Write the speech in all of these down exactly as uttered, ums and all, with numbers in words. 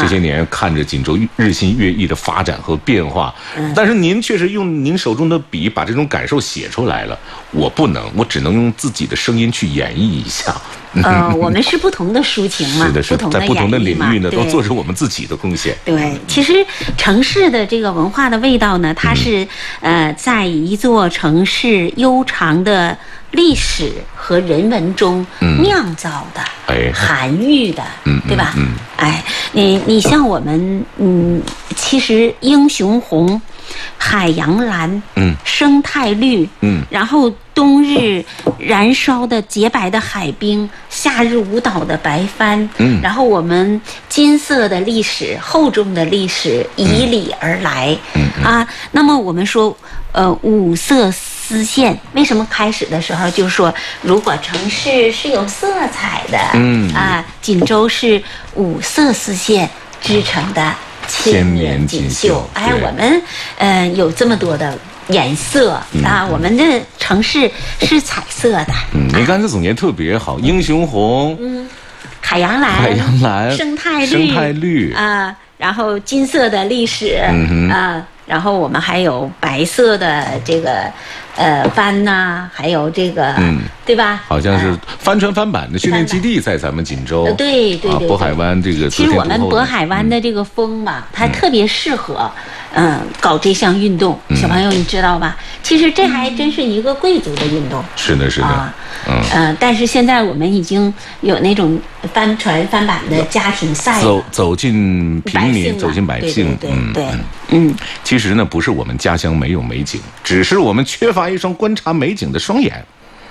这些年看着锦州日新月异的发展和变化， 嗯、 但是您确实用您手中的笔把这种感受写出来了，我不能，我只能用自己的声音去演绎一下。 呃，我们是不同的抒情嘛， 是的，是的，在不同的领域呢，都做出我们自己的贡献。 对，其实城市的这个文化的味道呢，它是、嗯、呃，在一座城市悠长的历史和人文中酿造的、嗯、含育的， 嗯、 对吧？ 嗯，嗯哎，你你像我们，嗯，其实英雄红、海洋蓝、 嗯， 生态绿， 嗯， 然后冬日燃烧的洁白的海冰，夏日舞蹈的白帆， 嗯， 然后我们金色的历史、厚重的历史以礼而来， 嗯嗯、 啊，那么我们说，呃，五色丝线，为什么开始的时候就说，如果城市是有色彩的， 嗯啊，锦州是五色丝线织成的千年锦绣。哎，我们呃有这么多的颜色、嗯、啊，我们的城市是彩色的。 嗯，您刚才总结特别好，英雄红， 嗯，海洋蓝， 海洋蓝， 生态绿， 生态绿啊，然后金色的历史， 嗯啊，然后我们还有白色的这个呃帆呐、啊，还有这个， 嗯， 对吧？ 好像是帆船帆板的训练基地在咱们锦州， 对对对， 渤海湾这个。 其实我们渤海湾的这个风嘛，它特别适合。嗯，搞这项运动，小朋友你知道吧？其实这还真是一个贵族的运动。 是的，是的。 啊， 嗯、 呃，但是现在我们已经有那种帆船、帆板的家庭赛， 走走进平民，走进百姓。 对对对，嗯。 其实呢，不是我们家乡没有美景，只是我们缺乏一双观察美景的双眼。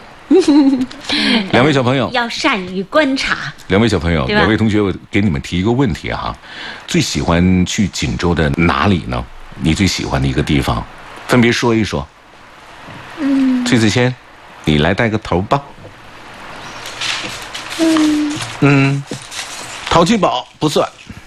两位小朋友要善于观察。 两位小朋友，两位同学，我给你们提一个问题哈，最喜欢去锦州的哪里呢？你最喜欢的一个地方，分别说一说。 嗯， 崔子谦，你来带个头吧。 嗯嗯，淘气堡不算。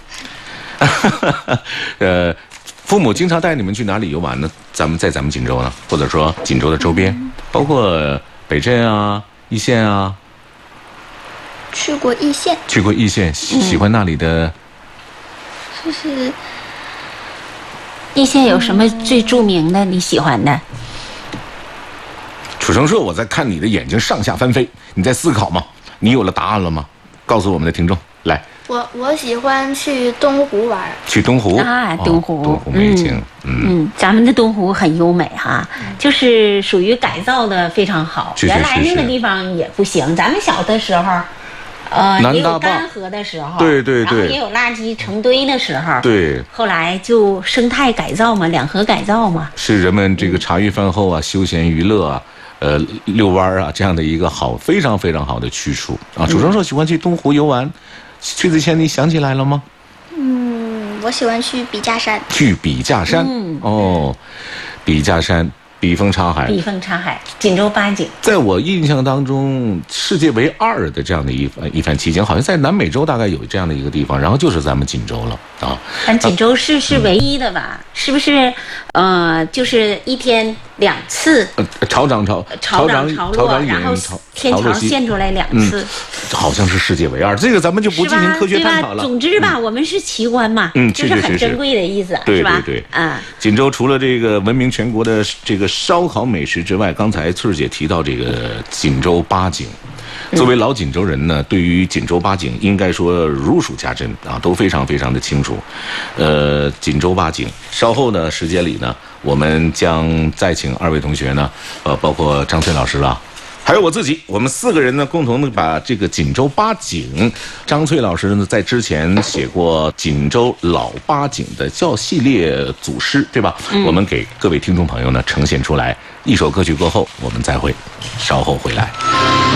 呃，父母经常带你们去哪里游玩呢？咱们在咱们锦州呢，或者说锦州的周边，嗯、包括北镇啊、易县啊。 去过易县。 去过易县，喜喜欢那里的。 就是。 易县有什么最著名的你喜欢的？ 楚成硕，我在看你的眼睛上下翻飞，你在思考吗？你有了答案了吗？告诉我们的听众，来。 我我喜欢去东湖玩。 去东湖啊，东湖， 哦、东湖美景， 嗯 嗯, 嗯，咱们的东湖很优美哈，嗯、就是属于改造的非常好。 是是是是， 原来那个地方也不行，咱们小的时候。呃，也有干涸的时候， 对对对， 然后也有垃圾成堆的时候， 对。 后来就生态改造嘛，两河改造嘛， 是人们这个茶余饭后啊、嗯、休闲娱乐啊、呃遛弯啊这样的一个好非常非常好的去处啊。楚成硕喜欢去东湖游玩，崔子谦你想起来了吗？ 嗯，我喜欢去笔架山。 去笔架山， 嗯、 哦，笔架山。笔锋插海， 笔锋插海，锦州八景。 在我印象当中，世界为二的这样的一一番奇景，好像在南美洲大概有这样的一个地方，然后就是咱们锦州了啊。 但锦州市是唯一的吧？嗯、是不是？呃，就是一天两次。 呃，潮涨潮潮涨潮落，然后天桥现出来两次、 嗯，好像是世界为二。这个咱们就不进行科学探讨了。 总之吧、嗯，我们是奇观嘛， 嗯， 这是很珍贵的意思， 对是吧？ 对对， 啊， 锦州除了这个闻名全国的这个烧烤美食之外，刚才翠儿姐提到这个锦州八景。作为老锦州人呢，对于锦州八景应该说如数家珍啊，都非常非常的清楚。呃，锦州八景，稍后呢时间里呢，我们将再请二位同学呢，呃，包括张翠老师啦，还有我自己，我们四个人呢，共同的把这个锦州八景，张翠老师呢在之前写过锦州老八景的叫系列组诗，对吧？嗯、我们给各位听众朋友呢呈现出来。一首歌曲过后，我们再会，稍后回来。